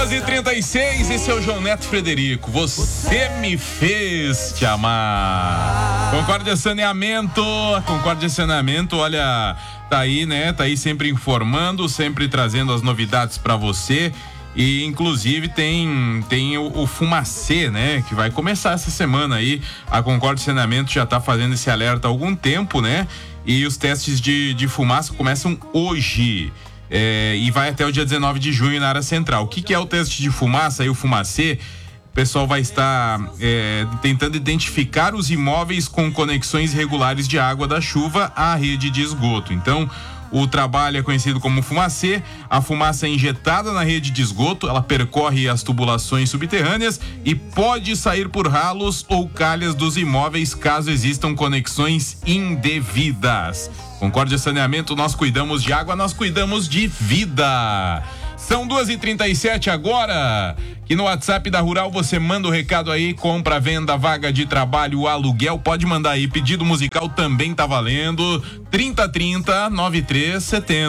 2h36, esse é o João Neto Frederico. Você me fez te amar. Concórdia Saneamento, olha, tá aí, né? Tá aí sempre informando, sempre trazendo as novidades pra você. E inclusive tem o Fumacê, né? Que vai começar essa semana aí. A Concórdia Saneamento já tá fazendo esse alerta há algum tempo, né? E os testes de fumaça começam hoje. E vai até o dia 19 de junho na área central. O que é o teste de fumaça e o Fumacê? O pessoal vai estar tentando identificar os imóveis com conexões irregulares de água da chuva à rede de esgoto. Então, o trabalho é conhecido como Fumacê. A fumaça é injetada na rede de esgoto, ela percorre as tubulações subterrâneas e pode sair por ralos ou calhas dos imóveis caso existam conexões indevidas. Concórdia Saneamento, nós cuidamos de água, nós cuidamos de vida. São 2h37 agora, que no WhatsApp da Rural você manda o recado aí, compra, venda, vaga de trabalho, aluguel, pode mandar aí, pedido musical também tá valendo, 3030-9370.